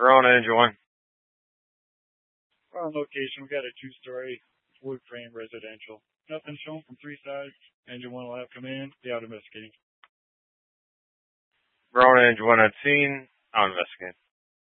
We're on engine one. We're on location. We got a two-story wood frame residential. Nothing shown from three sides. Engine one will have come in. Be out investigating. We're on engine one at scene. Out investigating.